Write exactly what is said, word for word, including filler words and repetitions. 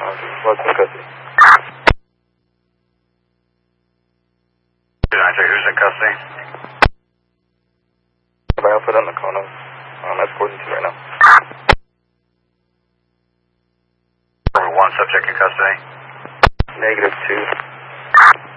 What's in custody? Who's in custody? I'll put on the corner. I'm escorting to right now. Number one, subject in custody. Negative two.